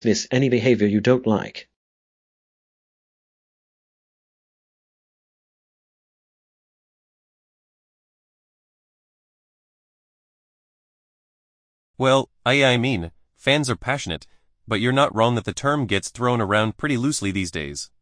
Dismiss any behavior you don't like. Well, fans are passionate, but you're not wrong that the term gets thrown around pretty loosely these days.